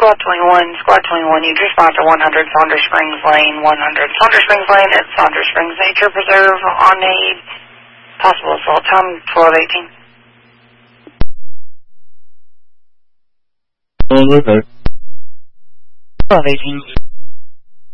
Squad 21, you've just bought to 100 Saunders Springs Lane, 100 Saunders Springs Lane at Saunders Springs Nature Preserve on a possible assault. Time 12:18. 12:18.